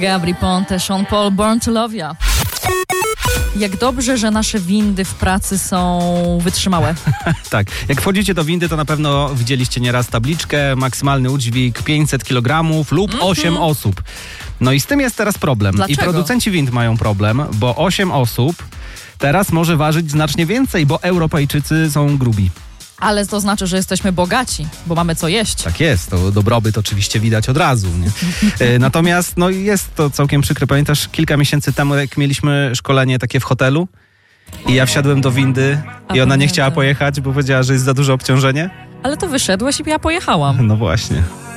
Gabry Ponte, Sean Paul, Born to Love Ya. Jak dobrze, że nasze windy w pracy są wytrzymałe. Tak, jak wchodzicie do windy, to na pewno widzieliście nieraz tabliczkę, maksymalny udźwig 500 kg lub 8 osób. No i z tym jest teraz problem. Dlaczego? I producenci wind mają problem, bo 8 osób teraz może ważyć znacznie więcej, bo Europejczycy są grubi. Ale to znaczy, że jesteśmy bogaci, bo mamy co jeść. Tak jest, to dobrobyt oczywiście widać od razu. Nie? Natomiast no jest to całkiem przykre. Pamiętasz, kilka miesięcy temu, jak mieliśmy szkolenie takie w hotelu i ja wsiadłem do windy i ona nie chciała pojechać, bo powiedziała, że jest za duże obciążenie? Ale to wyszedłeś i ja pojechałam. No właśnie.